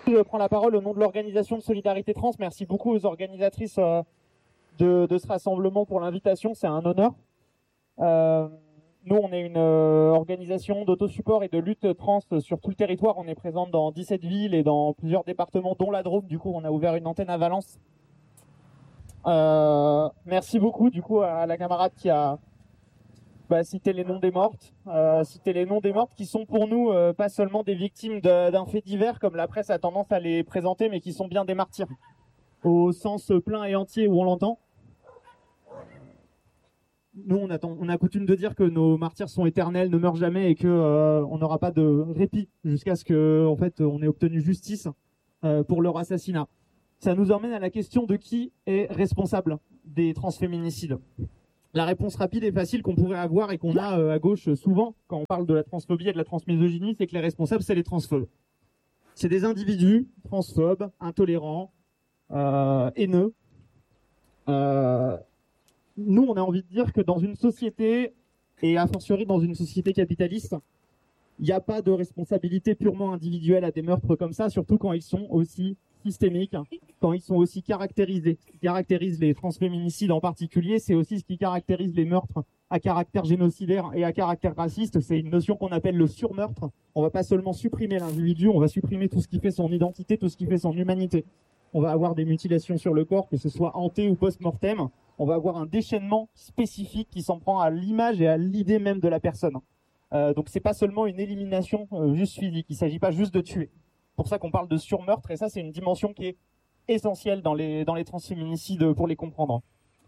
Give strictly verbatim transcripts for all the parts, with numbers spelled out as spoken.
Je prends la parole au nom de l'organisation de Solidarité Trans. Merci beaucoup aux organisatrices euh, de, de ce rassemblement pour l'invitation, c'est un honneur. Euh, nous, on est une euh, organisation d'autosupport et de lutte trans sur tout le territoire. On est présente dans dix-sept villes et dans plusieurs départements, dont la Drôme. Du coup, on a ouvert une antenne à Valence. Euh, merci beaucoup du coup à la camarade qui a bah, cité les noms des mortes, euh, cité les noms des mortes qui sont pour nous euh, pas seulement des victimes d'un fait divers comme la presse a tendance à les présenter, mais qui sont bien des martyrs au sens plein et entier où on l'entend. Nous, on a, on a coutume de dire que nos martyrs sont éternels, ne meurent jamais et que euh, on n'aura pas de répit jusqu'à ce que, en fait, on ait obtenu justice euh, pour leur assassinat. Ça nous emmène à la question de qui est responsable des transféminicides. La réponse rapide et facile qu'on pourrait avoir et qu'on a euh, à gauche souvent quand on parle de la transphobie et de la transmisogynie, c'est que les responsables, c'est les transphobes. C'est des individus transphobes, intolérants, euh, haineux. Euh, nous, on a envie de dire que dans une société, et a fortiori dans une société capitaliste, il n'y a pas de responsabilité purement individuelle à des meurtres comme ça, surtout quand ils sont aussi systémiques, quand ils sont aussi caractérisés. Ce qui caractérise les transféminicides en particulier, c'est aussi ce qui caractérise les meurtres à caractère génocidaire et à caractère raciste. C'est une notion qu'on appelle le surmeurtre. On va pas seulement supprimer l'individu, on va supprimer tout ce qui fait son identité, tout ce qui fait son humanité. On va avoir des mutilations sur le corps, que ce soit ante ou post-mortem. On va avoir un déchaînement spécifique qui s'en prend à l'image et à l'idée même de la personne. Euh, donc c'est pas seulement une élimination euh, juste physique, il s'agit pas juste de tuer. C'est pour ça qu'on parle de surmeurtre, et ça c'est une dimension qui est essentielle dans les, dans les transféminicides pour les comprendre.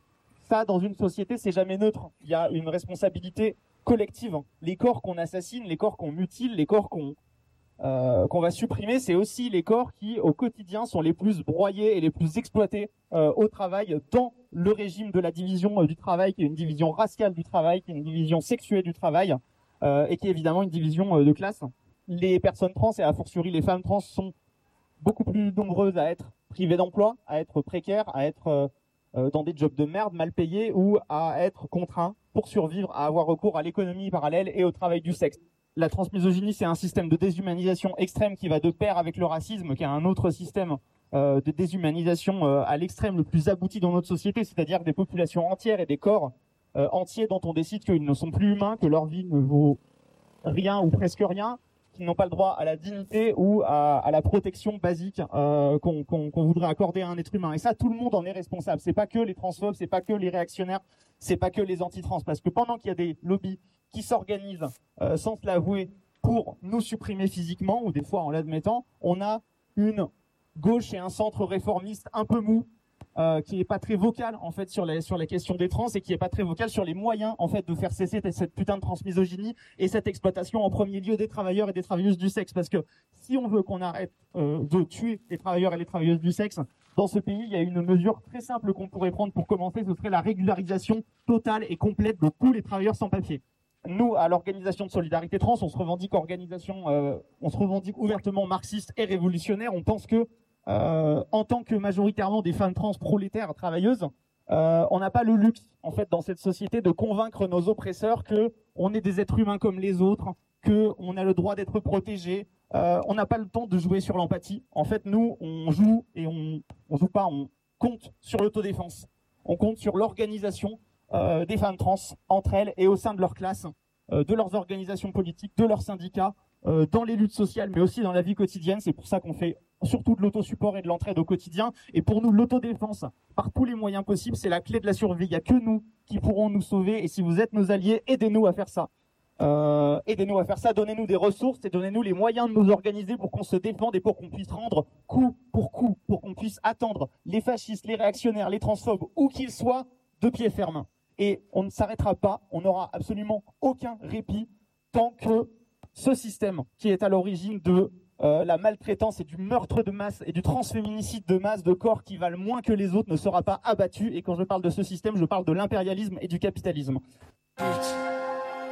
Ça, dans une société, c'est jamais neutre. Il y a une responsabilité collective. Les corps qu'on assassine, les corps qu'on mutile, les corps qu'on euh, qu'on va supprimer, c'est aussi les corps qui, au quotidien, sont les plus broyés et les plus exploités euh, au travail, dans le régime de la division euh, du travail, qui est une division raciale du travail, qui est une division sexuée du travail, euh, et qui est évidemment une division euh, de classe. Les personnes trans, et a fortiori les femmes trans, sont beaucoup plus nombreuses à être privées d'emploi, à être précaires, à être euh, euh, dans des jobs de merde mal payés, ou à être contraints pour survivre à avoir recours à l'économie parallèle et au travail du sexe. La transmisogynie, c'est un système de déshumanisation extrême qui va de pair avec le racisme, qui est un autre système euh, de déshumanisation euh, à l'extrême le plus abouti dans notre société, c'est-à-dire des populations entières et des corps euh, entiers dont on décide qu'ils ne sont plus humains, que leur vie ne vaut rien ou presque rien, qu'ils n'ont pas le droit à la dignité ou à, à la protection basique euh, qu'on qu'on, qu'on voudrait accorder à un être humain. Et ça, tout le monde en est responsable. C'est pas que les transphobes, c'est pas que les réactionnaires, c'est pas que les anti-trans. Parce que pendant qu'il y a des lobbies qui s'organisent euh, sans se l'avouer pour nous supprimer physiquement, ou des fois en l'admettant, on a une gauche et un centre réformiste un peu mou, Euh, qui est pas très vocal en fait sur la sur la question des trans, et qui est pas très vocal sur les moyens en fait de faire cesser cette putain de transmisogynie et cette exploitation en premier lieu des travailleurs et des travailleuses du sexe. Parce que si on veut qu'on arrête euh, de tuer les travailleurs et les travailleuses du sexe dans ce pays, il y a une mesure très simple qu'on pourrait prendre pour commencer, ce serait la régularisation totale et complète de tous les travailleurs sans papier. Nous, à l'organisation de Solidarité Trans, on se revendique organisation, euh, on se revendique ouvertement marxiste et révolutionnaire. On pense que Euh, en tant que majoritairement des femmes trans prolétaires travailleuses, euh, on n'a pas le luxe, en fait, dans cette société, de convaincre nos oppresseurs que on est des êtres humains comme les autres, que on a le droit d'être protégé. Euh, on n'a pas le temps de jouer sur l'empathie. En fait, nous, on joue et on, on joue pas, on compte sur l'autodéfense. On compte sur l'organisation euh, des femmes trans entre elles et au sein de leur classe, euh, de leurs organisations politiques, de leurs syndicats, euh, dans les luttes sociales, mais aussi dans la vie quotidienne. C'est pour ça qu'on fait surtout de l'autosupport et de l'entraide au quotidien. Et pour nous, l'autodéfense, par tous les moyens possibles, c'est la clé de la survie. Il n'y a que nous qui pourrons nous sauver. Et si vous êtes nos alliés, aidez-nous à faire ça. Euh, aidez-nous à faire ça, donnez-nous des ressources et donnez-nous les moyens de nous organiser pour qu'on se défende et pour qu'on puisse rendre coup pour coup, pour qu'on puisse attendre les fascistes, les réactionnaires, les transphobes, où qu'ils soient, de pied ferme. Et on ne s'arrêtera pas, on n'aura absolument aucun répit tant que ce système qui est à l'origine de Euh, la maltraitance et du meurtre de masse et du transféminicide de masse de corps qui valent moins que les autres ne sera pas abattu. Et quand je parle de ce système, je parle de l'impérialisme et du capitalisme.